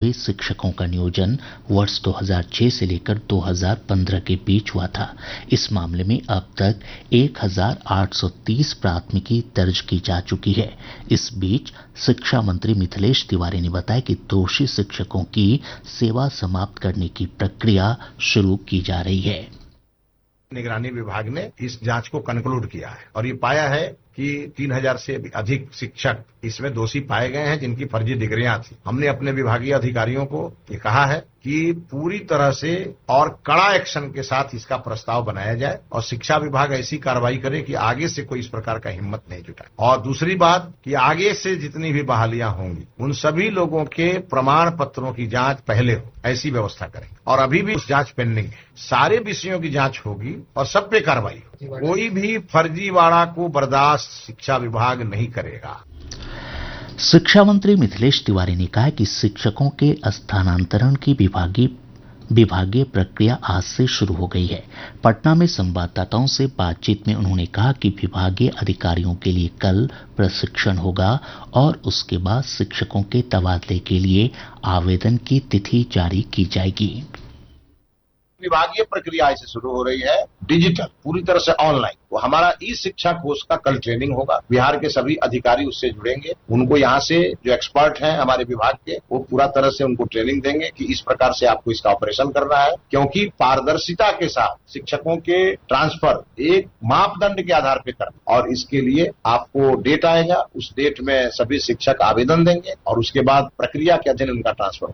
में शिक्षकों का नियोजन वर्ष 2006 से लेकर 2015 के बीच हुआ था। इस मामले में अब तक 1830 प्राथमिकी दर्ज की जा चुकी है। इस बीच शिक्षा मंत्री मिथिलेश तिवारी ने बताया कि दोषी शिक्षकों की सेवा समाप्त करने की प्रक्रिया शुरू की जा रही है। निगरानी विभाग ने इस जांच को कंक्लूड किया है और ये पाया है कि 3000 से अधिक शिक्षक इसमें दोषी पाए गए हैं जिनकी फर्जी डिग्रियां थी। हमने अपने विभागीय अधिकारियों को ये कहा है कि पूरी तरह से और कड़ा एक्शन के साथ इसका प्रस्ताव बनाया जाए और शिक्षा विभाग ऐसी कार्रवाई करे कि आगे से कोई इस प्रकार का हिम्मत नहीं जुटाए। और दूसरी बात कि आगे से जितनी भी बहालियां होंगी उन सभी लोगों के प्रमाण पत्रों की जांच पहले हो, ऐसी व्यवस्था करें। और अभी भी उस जांच पेंडिंग है, सारे विषयों की जांच होगी और सब पे कार्रवाई हो। कोई भी फर्जीवाड़ा को बर्दाश्त शिक्षा विभाग नहीं करेगा। शिक्षा मंत्री मिथिलेश तिवारी ने कहा कि शिक्षकों के स्थानांतरण की विभागीय प्रक्रिया आज से शुरू हो गई है। पटना में संवाददाताओं से बातचीत में उन्होंने कहा कि विभागीय अधिकारियों के लिए कल प्रशिक्षण होगा और उसके बाद शिक्षकों के तबादले के लिए आवेदन की तिथि जारी की जाएगी। विभागीय प्रक्रिया ऐसे शुरू हो रही है, डिजिटल, पूरी तरह से ऑनलाइन। वो हमारा ई शिक्षा कोर्स का कल ट्रेनिंग होगा। बिहार के सभी अधिकारी उससे जुड़ेंगे। उनको यहाँ से जो एक्सपर्ट हैं हमारे विभाग के, वो पूरा तरह से उनको ट्रेनिंग देंगे कि इस प्रकार से आपको इसका ऑपरेशन करना है, क्योंकि पारदर्शिता के साथ शिक्षकों के ट्रांसफर एक मापदंड के आधार पर करना। और इसके लिए आपको डेट आएगा, उस डेट में सभी शिक्षक आवेदन देंगे और उसके बाद प्रक्रिया के अधीन उनका ट्रांसफर।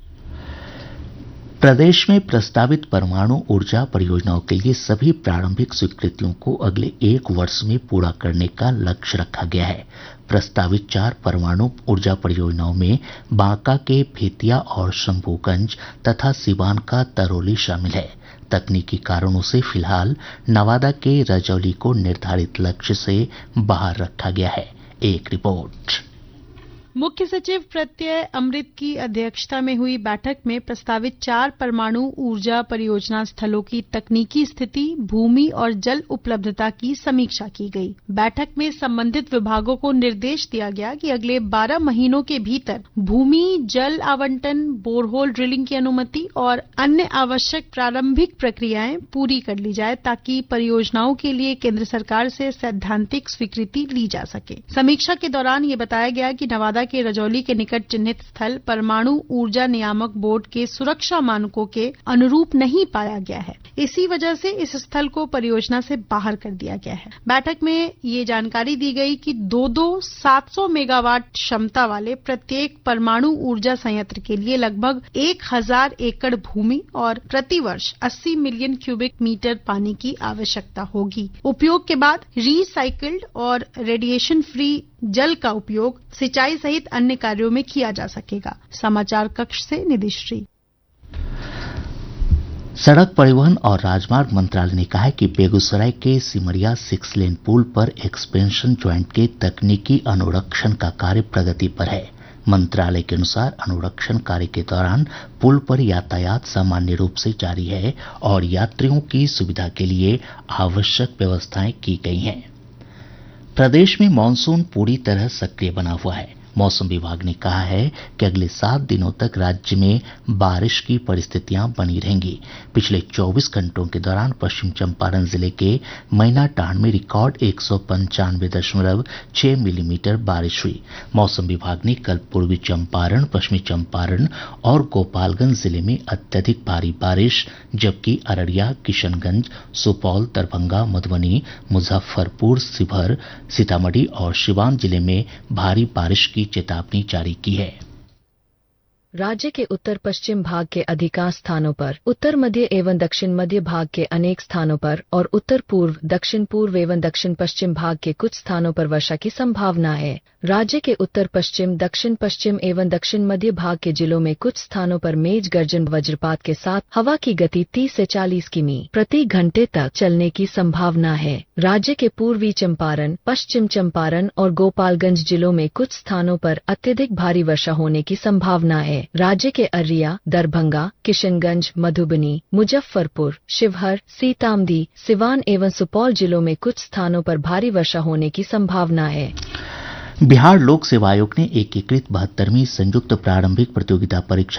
प्रदेश में प्रस्तावित परमाणु ऊर्जा परियोजनाओं के लिए सभी प्रारंभिक स्वीकृतियों को अगले 1 वर्ष में पूरा करने का लक्ष्य रखा गया है। प्रस्तावित 4 परमाणु ऊर्जा परियोजनाओं में बांका के भेतिया और शंभूगंज तथा सिवान का तरौली शामिल है। तकनीकी कारणों से फिलहाल नवादा के रजौली को निर्धारित लक्ष्य से बाहर रखा गया है। एक रिपोर्ट। मुख्य सचिव प्रत्यय अमृत की अध्यक्षता में हुई बैठक में प्रस्तावित 4 परमाणु ऊर्जा परियोजना स्थलों की तकनीकी स्थिति, भूमि और जल उपलब्धता की समीक्षा की गई। बैठक में संबंधित विभागों को निर्देश दिया गया कि अगले 12 महीनों के भीतर भूमि, जल आवंटन, बोरहोल ड्रिलिंग की अनुमति और अन्य आवश्यक प्रारंभिक प्रक्रियाएं पूरी कर ली जाए ताकि परियोजनाओं के लिए केंद्र सरकार से सैद्धांतिक स्वीकृति ली जा सके। समीक्षा के दौरान ये बताया गया कि नवादा के रजौली के निकट चिन्हित स्थल परमाणु ऊर्जा नियामक बोर्ड के सुरक्षा मानकों के अनुरूप नहीं पाया गया है। इसी वजह से इस स्थल को परियोजना से बाहर कर दिया गया है। बैठक में ये जानकारी दी गई कि 700 मेगावाट क्षमता वाले प्रत्येक परमाणु ऊर्जा संयंत्र के लिए लगभग 1000 एकड़ भूमि और प्रतिवर्ष 80 मिलियन क्यूबिक मीटर पानी की आवश्यकता होगी। उपयोग के बाद रीसाइकिल्ड और रेडिएशन फ्री जल का उपयोग सिंचाई सहित अन्य कार्यों में किया जा सकेगा। समाचार कक्ष से निधिश्री। सड़क परिवहन और राजमार्ग मंत्रालय ने कहा है कि बेगूसराय के सिमरिया 6 लेन पुल पर एक्सपेंशन ज्वाइंट के तकनीकी अनुरक्षण का कार्य प्रगति पर है। मंत्रालय के अनुसार अनुरक्षण कार्य के दौरान पुल पर यातायात सामान्य रूप से जारी है और यात्रियों की सुविधा के लिए आवश्यक व्यवस्थाएं की गई हैं। प्रदेश में मानसून पूरी तरह सक्रिय बना हुआ है। मौसम विभाग ने कहा है कि अगले 7 दिनों तक राज्य में बारिश की परिस्थितियां बनी रहेंगी। पिछले 24 घंटों के दौरान पश्चिम चंपारण जिले के मैनाटांड में रिकॉर्ड 195.6 मिलीमीटर बारिश हुई। मौसम विभाग ने कल पूर्वी चंपारण, पश्चिमी चंपारण और गोपालगंज जिले में अत्यधिक भारी बारिश, जबकि अररिया, किशनगंज, सुपौल, दरभंगा, मधुबनी, मुजफ्फरपुर, शिवहर, सीतामढ़ी और सिवान जिले में भारी बारिश की चेतावनी जारी की है। राज्य के उत्तर पश्चिम भाग के अधिकांश स्थानों पर, उत्तर मध्य एवं दक्षिण मध्य भाग के अनेक स्थानों पर और उत्तर पूर्व, दक्षिण पूर्व एवं दक्षिण पश्चिम भाग के कुछ स्थानों पर वर्षा की संभावना है। राज्य के उत्तर पश्चिम, दक्षिण पश्चिम एवं दक्षिण मध्य भाग के जिलों में कुछ स्थानों पर मेघ गर्जन वज्रपात के साथ हवा की गति 30 से 40 किमी प्रति घंटे तक चलने की संभावना है। राज्य के पूर्वी चंपारण, पश्चिम चंपारण और गोपालगंज जिलों में कुछ स्थानों पर अत्यधिक भारी वर्षा होने की संभावना है। राज्य के अररिया, दरभंगा, किशनगंज, मधुबनी, मुजफ्फरपुर, शिवहर, सीतामढ़ी, सिवान एवं सुपौल जिलों में कुछ स्थानों पर भारी वर्षा होने की संभावना है। बिहार लोक सेवा आयोग ने एकीकृत 72वीं संयुक्त प्रारंभिक प्रतियोगिता परीक्षा